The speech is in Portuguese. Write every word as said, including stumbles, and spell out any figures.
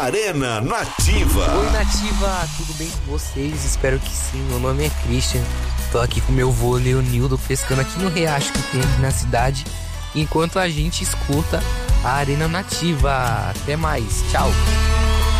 Arena Nativa. Oi, Nativa, tudo bem com vocês? Espero que sim. Meu nome é Christian. Tô aqui com meu vô Leonildo pescando aqui no riacho que tem aqui na cidade, enquanto a gente escuta a Arena Nativa. Até mais, tchau.